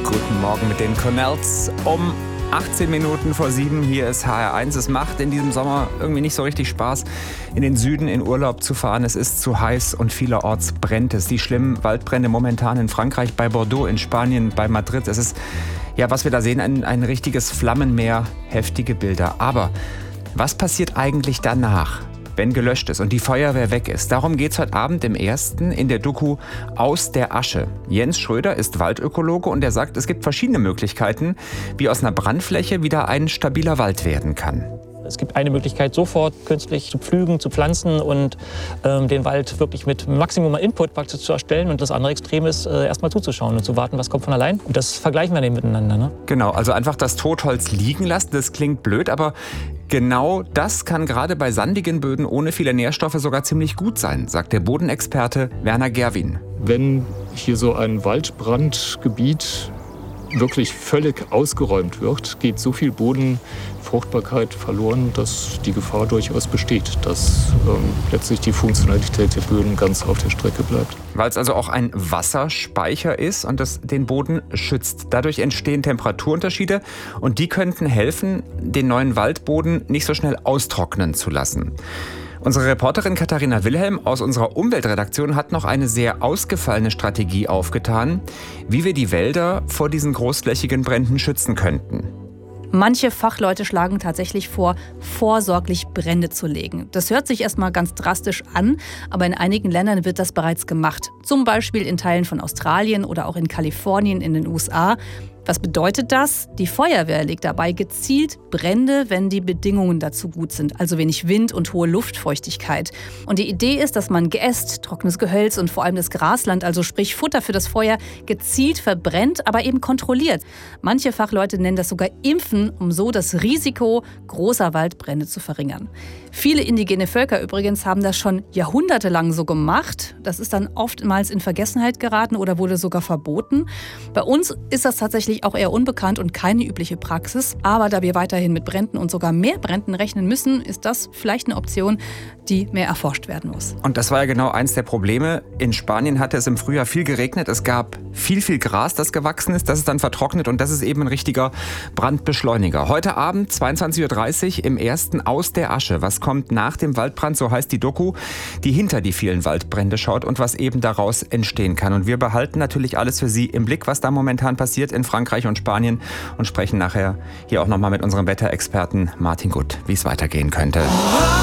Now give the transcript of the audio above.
Guten Morgen mit den Cornells um 18 Minuten vor 7. Hier ist HR1. Es macht in diesem Sommer irgendwie nicht so richtig Spaß, in den Süden in Urlaub zu fahren. Es ist zu heiß und vielerorts brennt es. Die schlimmen Waldbrände momentan in Frankreich, bei Bordeaux, in Spanien, bei Madrid. Es ist, ja, was wir da sehen, ein richtiges Flammenmeer, heftige Bilder. Aber was passiert eigentlich danach, wenn gelöscht ist und die Feuerwehr weg ist? Darum geht's heute Abend im Ersten in der Doku Aus der Asche. Jens Schröder ist Waldökologe und er sagt, es gibt verschiedene Möglichkeiten, wie aus einer Brandfläche wieder ein stabiler Wald werden kann. Es gibt eine Möglichkeit, sofort künstlich zu pflügen, zu pflanzen und den Wald wirklich mit Maximum an Input praktisch zu erstellen. Und das andere Extrem ist, erstmal zuzuschauen und zu warten, was kommt von allein. Und das vergleichen wir dann miteinander. Ne? Genau, also einfach das Totholz liegen lassen, das klingt blöd, aber genau das kann gerade bei sandigen Böden ohne viele Nährstoffe sogar ziemlich gut sein, sagt der Bodenexperte Werner Gerwin. Wenn hier so ein Waldbrandgebiet wirklich völlig ausgeräumt wird, geht so viel Bodenfruchtbarkeit verloren, dass die Gefahr durchaus besteht, dass letztlich die Funktionalität der Böden ganz auf der Strecke bleibt. Weil es also auch ein Wasserspeicher ist und das den Boden schützt. Dadurch entstehen Temperaturunterschiede und die könnten helfen, den neuen Waldboden nicht so schnell austrocknen zu lassen. Unsere Reporterin Katharina Wilhelm aus unserer Umweltredaktion hat noch eine sehr ausgefallene Strategie aufgetan, wie wir die Wälder vor diesen großflächigen Bränden schützen könnten. Manche Fachleute schlagen tatsächlich vor, vorsorglich Brände zu legen. Das hört sich erstmal ganz drastisch an, aber in einigen Ländern wird das bereits gemacht. Zum Beispiel in Teilen von Australien oder auch in Kalifornien in den USA. Was bedeutet das? Die Feuerwehr legt dabei gezielt Brände, wenn die Bedingungen dazu gut sind, also wenig Wind und hohe Luftfeuchtigkeit. Und die Idee ist, dass man Geäst, trockenes Gehölz und vor allem das Grasland, also sprich Futter für das Feuer, gezielt verbrennt, aber eben kontrolliert. Manche Fachleute nennen das sogar Impfen, um so das Risiko großer Waldbrände zu verringern. Viele indigene Völker übrigens haben das schon jahrhundertelang so gemacht. Das ist dann oftmals in Vergessenheit geraten oder wurde sogar verboten. Bei uns ist das tatsächlich auch eher unbekannt und keine übliche Praxis. Aber da wir weiterhin mit Bränden und sogar mehr Bränden rechnen müssen, ist das vielleicht eine Option, die mehr erforscht werden muss. Und das war ja genau eins der Probleme. In Spanien hatte es im Frühjahr viel geregnet. Es gab viel Gras, das gewachsen ist. Das ist dann vertrocknet und das ist eben ein richtiger Brandbeschleuniger. Heute Abend, 22:30 Uhr, im Ersten Aus der Asche. Was kommt nach dem Waldbrand? So heißt die Doku, die hinter die vielen Waldbrände schaut und was eben daraus entstehen kann. Und wir behalten natürlich alles für Sie im Blick, was da momentan passiert in Frankreich und Spanien und sprechen nachher hier auch nochmal mit unserem Wetterexperten Martin Gutt, wie es weitergehen könnte.